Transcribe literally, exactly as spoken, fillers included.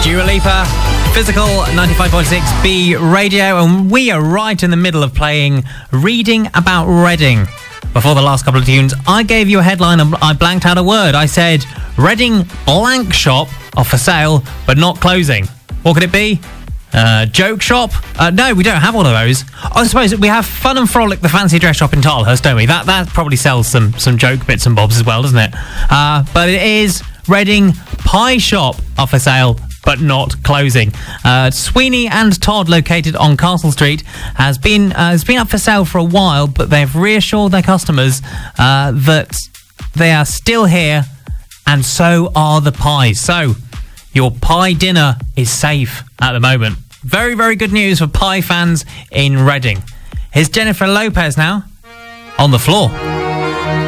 Dua Lipa, Physical, ninety-five point six B Radio, and we are right in the middle of playing Reading About Reading. Before the last couple of tunes, I gave you a headline and I blanked out a word. I said, Reading blank shop are for sale, but not closing. What could it be? Uh, joke shop? Uh, no, we don't have one of those. I suppose we have Fun and Frolic, the fancy dress shop in Tilehurst, don't we? That that probably sells some, some joke bits and bobs as well, doesn't it? Uh, but it is Reading Pie Shop are for sale, but not closing. Uh, Sweeney and Todd, located on Castle Street, has been uh, has been up for sale for a while, but they've reassured their customers uh, that they are still here, and so are the pies. So your pie dinner is safe at the moment. Very, very good news for pie fans in Reading. Here's Jennifer Lopez now, On the Floor.